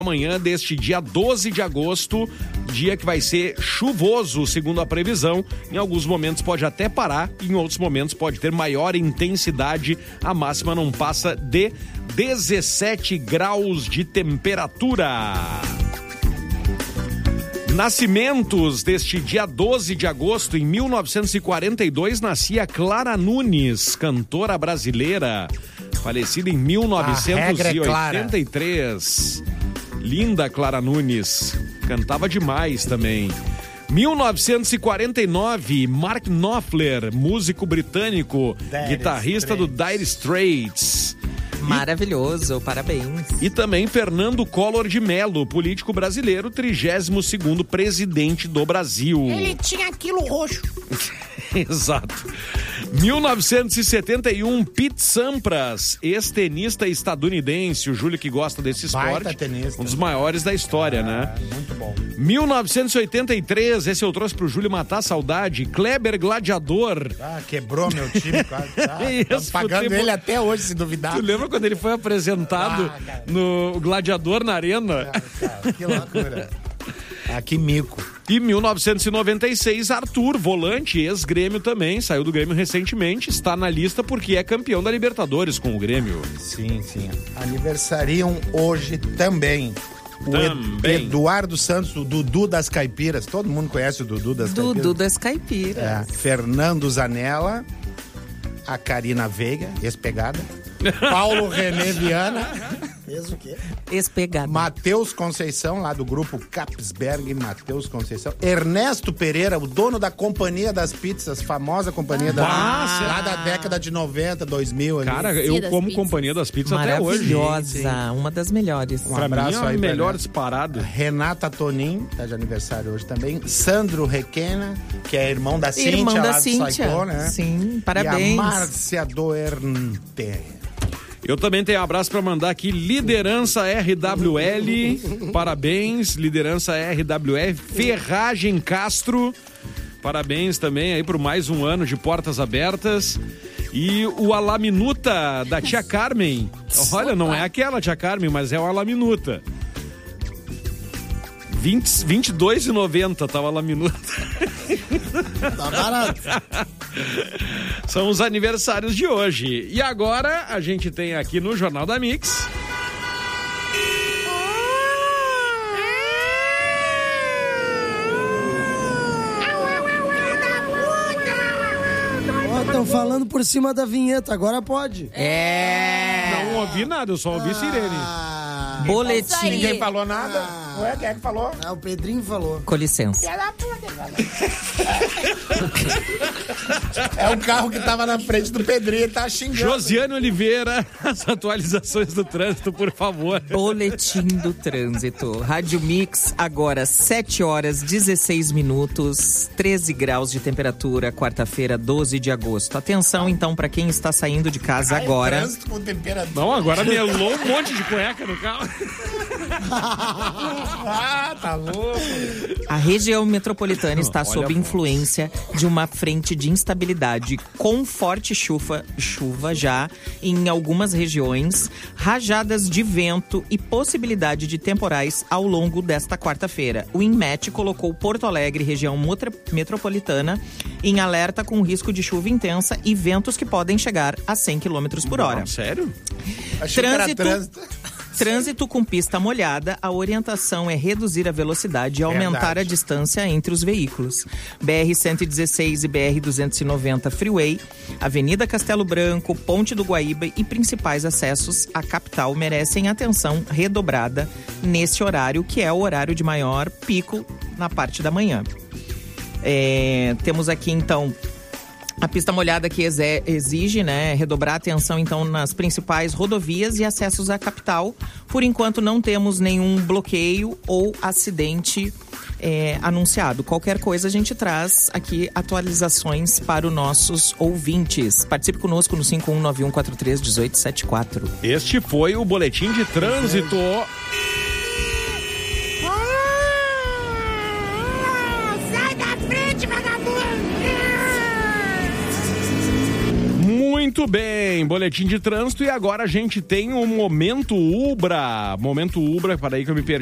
Amanhã deste dia 12 de agosto, dia que vai ser chuvoso, segundo a previsão. Em alguns momentos pode até parar, em outros momentos pode ter maior intensidade. A máxima não passa de 17 graus de temperatura. Nascimentos deste dia 12 de agosto, em 1942, nascia Clara Nunes, cantora brasileira, falecida em 1983. Linda Clara Nunes, cantava demais também. 1949, Mark Knopfler, músico britânico, guitarrista do Dire Straits. Maravilhoso, parabéns. E também Fernando Collor de Mello, político brasileiro, 32º presidente do Brasil. Ele tinha aquilo roxo. Exato. 1971, Pete Sampras, ex-tenista estadunidense, o Júlio que gosta desse esporte, um dos maiores da história, né? Muito bom. 1983, esse eu trouxe pro Júlio matar a saudade, Kleber Gladiador. Quebrou meu time quase. Estamos pagando ele até hoje, se duvidar. Tu lembra quando ele foi apresentado no Gladiador na Arena? Cara, que loucura. Que mico. E 1996, Arthur, volante, ex-Grêmio também, saiu do Grêmio recentemente, está na lista porque é campeão da Libertadores com o Grêmio. Sim. Aniversariam hoje também o Eduardo Santos, o Dudu das Caipiras. Todo mundo conhece o Dudu das Caipiras? Dudu das Caipiras. Fernando Zanella, a Karina Veiga, ex-pegada. Paulo René Viana. Fez o quê? Ex-pegada. Matheus Conceição, lá do grupo Capsberg, Matheus Conceição. Ernesto Pereira, o dono da Companhia das Pizzas, famosa Companhia das Pizzas, lá da década de 90, 2000. Cara, eu como pizzas. Companhia das Pizzas até hoje. Maravilhosa, uma das melhores. Um abraço aí, melhor disparado. Renata Tonin, tá de aniversário hoje também. Sandro Requena, que é irmão da Cíntia, irmão da lá Cíntia. do Saicó, né? Sim, parabéns. E a Márcia Doernte. Eu também tenho um abraço para mandar aqui, Liderança RWL, parabéns, Liderança RWL, Ferragem Castro, parabéns também aí por mais um ano de portas abertas. E o Alaminuta da tia Carmen, olha, não é aquela tia Carmen, mas é o Alaminuta. 22,90 tava a Laminuta. Tá barato. São os aniversários de hoje. E agora a gente tem aqui no Jornal da Mix. Estão falando por cima da vinheta, agora pode. Não ouvi nada, eu só ouvi sirene. Boletim. Ninguém falou nada? Ué, quem é que falou? O Pedrinho falou. Com licença. É o carro que tava na frente do Pedrinho, ele tá xingando. Josiane Oliveira, as atualizações do trânsito, por favor. Boletim do trânsito. Rádio Mix, agora 7 horas 16 minutos, 13 graus de temperatura, quarta-feira, 12 de agosto. Atenção, então, para quem está saindo de casa agora. Trânsito com temperatura. Não, agora melou um monte de cueca no carro. Tá louco. A região metropolitana está sob influência de uma frente de instabilidade com forte chuva já em algumas regiões, rajadas de vento e possibilidade de temporais ao longo desta quarta-feira. O INMET colocou Porto Alegre, região metropolitana, em alerta com risco de chuva intensa e ventos que podem chegar a 100 km por hora. Sério? Trânsito com pista molhada, a orientação é reduzir a velocidade e aumentar a distância entre os veículos. BR-116 e BR-290 Freeway, Avenida Castelo Branco, Ponte do Guaíba e principais acessos à capital merecem atenção redobrada neste horário, que é o horário de maior pico na parte da manhã. Temos aqui, então, a pista molhada que exige, redobrar a atenção, então, nas principais rodovias e acessos à capital. Por enquanto, não temos nenhum bloqueio ou acidente anunciado. Qualquer coisa, a gente traz aqui atualizações para os nossos ouvintes. Participe conosco no 5191431874. Este foi o Boletim de Trânsito. Muito bem, boletim de trânsito e agora a gente tem o Momento Ubra. Momento Ubra, para aí que eu me perdi.